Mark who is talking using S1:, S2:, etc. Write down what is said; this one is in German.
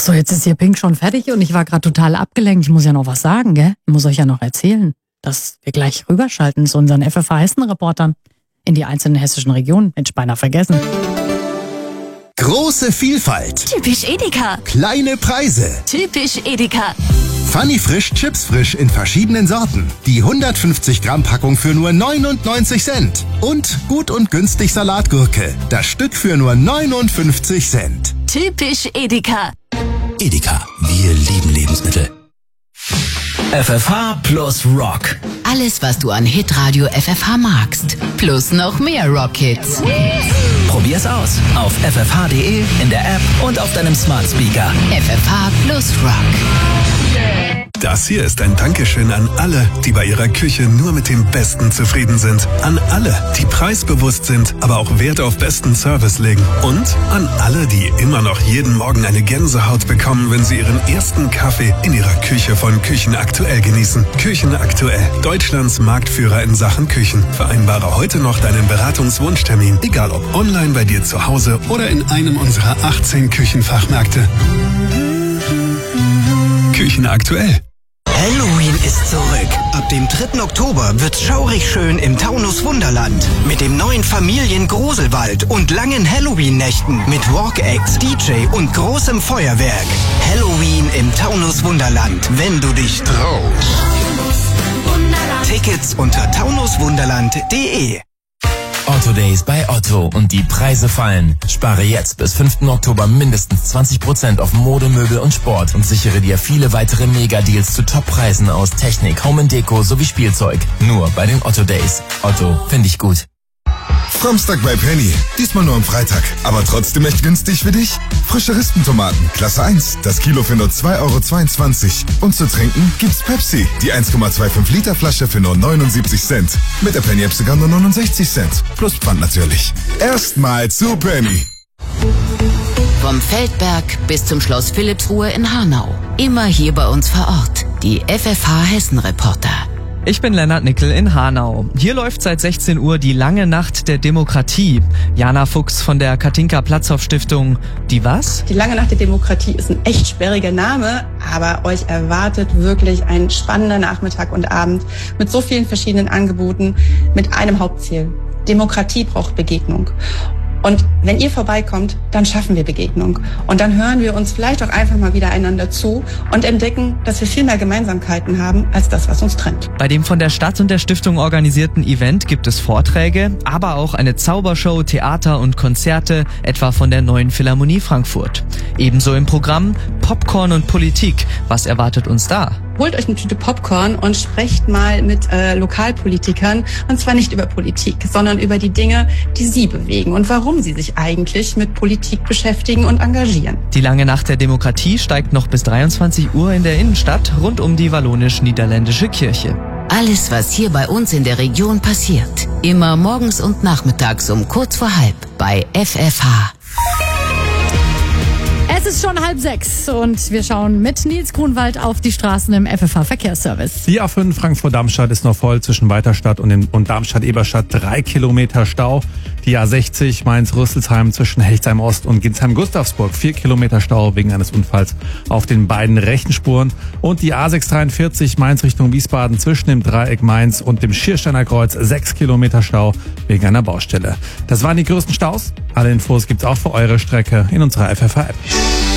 S1: So, jetzt ist hier Pink schon fertig und ich war gerade total abgelenkt. Ich muss ja noch was sagen, gell? Ich muss euch ja noch erzählen, dass wir gleich rüberschalten zu unseren FFH-Hessen-Reportern in die einzelnen hessischen Regionen. Hätte ich beinahe vergessen.
S2: Große Vielfalt.
S3: Typisch Edeka.
S2: Kleine Preise.
S3: Typisch Edeka.
S2: Funny Frisch, Chips frisch in verschiedenen Sorten. Die 150 Gramm Packung für nur 99 Cent. Und gut und günstig Salatgurke. Das Stück für nur 59 Cent.
S3: Typisch Edeka.
S4: Edeka, wir lieben Lebensmittel. FFH plus Rock.
S5: Alles, was du an Hitradio FFH magst. Plus noch mehr Rock-Hits.
S4: Probier's aus auf ffh.de, in der App und auf deinem Smart Speaker.
S5: FFH plus Rock.
S6: Das hier ist ein Dankeschön an alle, die bei ihrer Küche nur mit dem Besten zufrieden sind. An alle, die preisbewusst sind, aber auch Wert auf besten Service legen. Und an alle, die immer noch jeden Morgen eine Gänsehaut bekommen, wenn sie ihren ersten Kaffee in ihrer Küche von Küchenaktuell genießen. Küchenaktuell, Deutschlands Marktführer in Sachen Küchen. Vereinbare heute noch deinen Beratungswunschtermin, egal ob online bei dir zu Hause oder in einem unserer 18 Küchenfachmärkte. Küchenaktuell.
S7: Halloween ist zurück. Ab dem 3. Oktober wird's schaurig schön im Taunus Wunderland. Mit dem neuen Familiengruselwald und langen Halloween-Nächten mit Walk-Acts, DJ und großem Feuerwerk. Halloween im Taunus Wunderland, wenn du dich traust. Tickets unter taunuswunderland.de.
S8: Otto Days bei Otto und die Preise fallen. Spare jetzt bis 5. Oktober mindestens 20% auf Mode, Möbel und Sport und sichere dir viele weitere Mega-Deals zu Top-Preisen aus Technik, Home & Deko sowie Spielzeug. Nur bei den Otto Days. Otto, finde ich gut.
S9: Samstag bei Penny. Diesmal nur am Freitag. Aber trotzdem echt günstig für dich? Frische Rispentomaten, Klasse 1. Das Kilo für nur 2,22 €. Und zu trinken gibt's Pepsi. Die 1,25 Liter Flasche für nur 79 Cent. Mit der Penny-App sogar nur 69 Cent. Plus Pfand natürlich. Erstmal zu Penny.
S5: Vom Feldberg bis zum Schloss Philippsruhe in Hanau. Immer hier bei uns vor Ort. Die FFH Hessen-Reporter.
S10: Ich bin Lennart Nickel in Hanau. Hier läuft seit 16 Uhr die lange Nacht der Demokratie. Jana Fuchs von der Katinka-Platzhoff-Stiftung. Die was?
S11: Die lange Nacht der Demokratie ist ein echt sperriger Name, aber euch erwartet wirklich ein spannender Nachmittag und Abend mit so vielen verschiedenen Angeboten, mit einem Hauptziel. Demokratie braucht Begegnung. Und wenn ihr vorbeikommt, dann schaffen wir Begegnung. Und dann hören wir uns vielleicht auch einfach mal wieder einander zu und entdecken, dass wir viel mehr Gemeinsamkeiten haben, als das, was uns trennt.
S10: Bei dem von der Stadt und der Stiftung organisierten Event gibt es Vorträge, aber auch eine Zaubershow, Theater und Konzerte, etwa von der Neuen Philharmonie Frankfurt. Ebenso im Programm Popcorn und Politik. Was erwartet uns da?
S11: Holt euch eine Tüte Popcorn und sprecht mal mit Lokalpolitikern. Und zwar nicht über Politik, sondern über die Dinge, die sie bewegen und warum sie sich eigentlich mit Politik beschäftigen und engagieren.
S10: Die lange Nacht der Demokratie steigt noch bis 23 Uhr in der Innenstadt rund um die wallonisch-niederländische Kirche.
S5: Alles, was hier bei uns in der Region passiert. Immer morgens und nachmittags um kurz vor halb bei FFH.
S1: Es ist schon 5:30 und wir schauen mit Nils Grunwald auf die Straßen im FFH-Verkehrsservice.
S12: Die A5 Frankfurt-Darmstadt ist noch voll zwischen Weiterstadt und Darmstadt-Eberstadt. 3 Kilometer Stau. Die A60 Mainz-Rüsselsheim zwischen Hechtsheim Ost und Ginsheim-Gustavsburg. 4 Kilometer Stau wegen eines Unfalls auf den beiden rechten Spuren. Und die A643 Mainz Richtung Wiesbaden zwischen dem Dreieck Mainz und dem Schiersteiner Kreuz. 6 Kilometer Stau wegen einer Baustelle. Das waren die größten Staus. Alle Infos gibt's auch für eure Strecke in unserer FFH-App.